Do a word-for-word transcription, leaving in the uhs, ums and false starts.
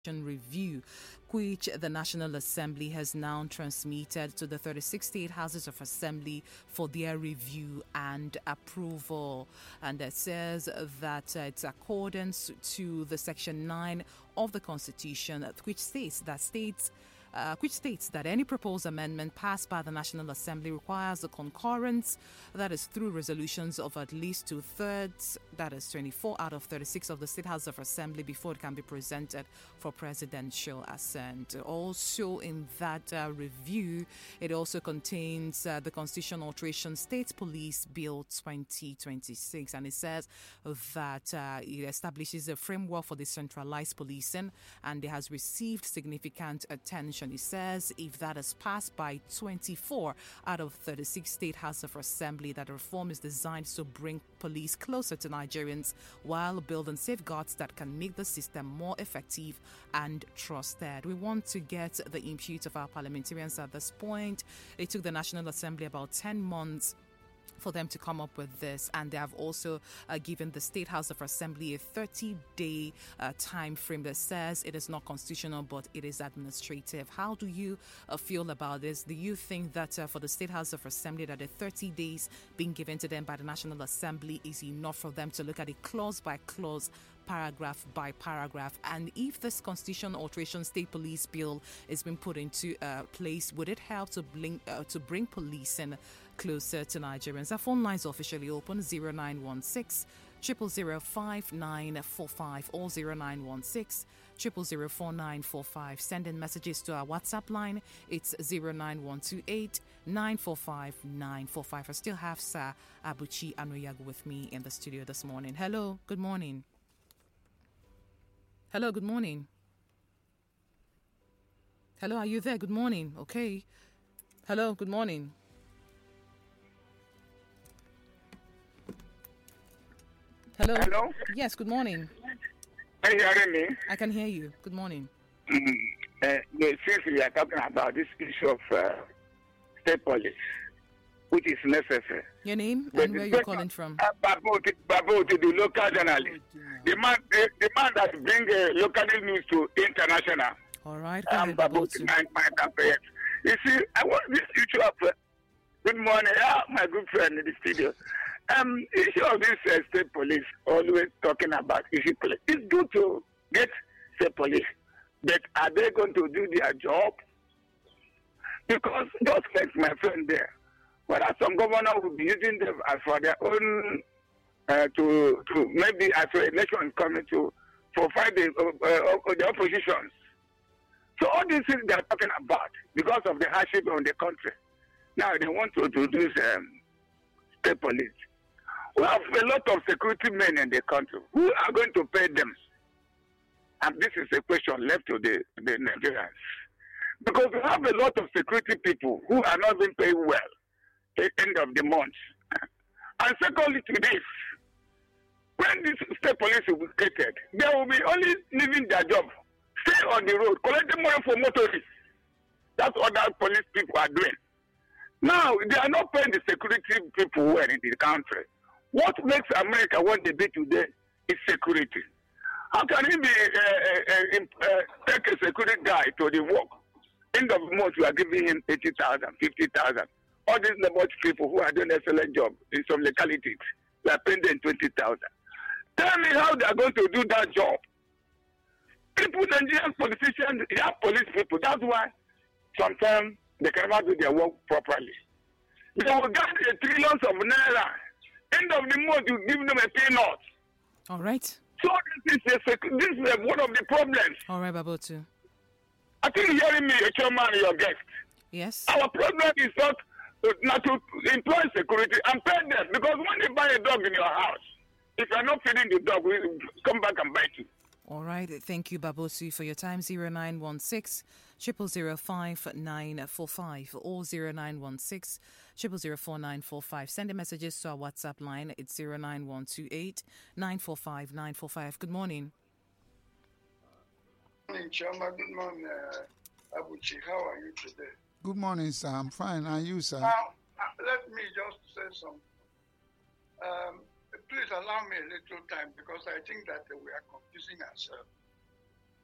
Review, which the National Assembly has now transmitted to the thirty-six state houses of assembly for their review and approval. And it says that uh, it's accordance to the section nine of the Constitution, which states that states Uh, which states that any proposed amendment passed by the National Assembly requires the concurrence, that is through resolutions of at least two-thirds, that is twenty-four out of thirty-six of the State House of Assembly before it can be presented for presidential assent. Also in that uh, review, it also contains uh, the Constitutional Alteration State Police Bill twenty twenty-six, and it says that uh, it establishes a framework for decentralized policing, and it has received significant attention. It says if that is passed by twenty-four out of thirty-six state House of Assembly, that reform is designed to bring police closer to Nigerians while building safeguards that can make the system more effective and trusted. We want to get the input of our parliamentarians at this point. It took the National Assembly about ten months for them to come up with this, and they have also uh, given the State House of Assembly a thirty-day uh, time frame that says it is not constitutional, but it is administrative. How do you uh, feel about this? Do you think that uh, for the State House of Assembly that the thirty days being given to them by the National Assembly is enough for them to look at it clause by clause, paragraph by paragraph? And if this Constitution Alteration State Police Bill is being put into uh, place, would it help to bring, uh, to bring policing closer to Nigerians? Our phone lines are officially open: zero nine one six, zero zero zero five nine four five or zero nine one six, zero zero zero four nine four five. Send in messages to our WhatsApp line. It's zero nine one two eight nine four five nine four five. I still have Sir Abuchi Anoyago with me in the studio this morning. Hello, good morning. Hello, good morning. Hello, are you there? Good morning. Okay. Hello, good morning. Hello. Hello. Yes, good morning. Are you hearing me? I can hear you. Good morning. Mm-hmm. Uh, since we are talking about this issue of uh, state police, which is necessary. Your name The and where you're calling from? Uh, Baboti, Baboti, the local journalist. The man, the, the man that brings uh, local news to international. All right. Go Um, ahead, Baboti, Baboti. my, my campaign. You see, I want this issue of uh, good morning, yeah, my good friend in the studio. Um, issue of this uh, state police, always talking about issue police. It's good to get state police, but are they going to do their job? Because just like my friend there, whether some governor will be using them as for their own, uh, to to maybe as an election coming to for fight the, uh, uh, the oppositions. So all these things they are talking about because of the hardship on the country. Now they want to introduce um, state police. We have a lot of security men in the country. Who are going to pay them? And this is a question left to the, the Nigerians. Because we have a lot of security people who are not being paid well at the end of the month. And secondly to this, when this state police will be created, they will be only leaving their job, stay on the road, collecting money for motorists. That's what that police people are doing. Now, they are not paying the security people who are in the country. What makes America what they be today is security. How can he be uh, uh, uh, take a security guy to the work? End of the month, you are giving him eighty thousand, fifty thousand. All these labour people who are doing an excellent job in some localities, they are paying them twenty thousand. Tell me how they are going to do that job. People, Nigerian politicians, they are police people. That's why sometimes they cannot do their work properly. They will get a trillions of naira. End of the month, you give them a peanut. All right. So this is, a, this is a, one of the problems. All right, Babotu. I think you're hearing me, a chairman, your guest. Yes. Our problem is not, uh, not to employ security and pay them. Because when they buy a dog in your house, if you're not feeding the dog, we come back and bite you. All right. Thank you, Babosu, for your time. zero nine one six, zero zero zero five nine four five or zero nine one six, zero zero zero four nine four five. Send the messages to our WhatsApp line. It's zero nine one two eight nine four five nine four five. Good morning. Good morning, Chama. Good morning, uh, Abuchi. How are you today? Good morning, sir. I'm fine. And you, sir? Now, uh, let me just say something. Um, please allow me a little time because I think that uh, we are confusing ourselves.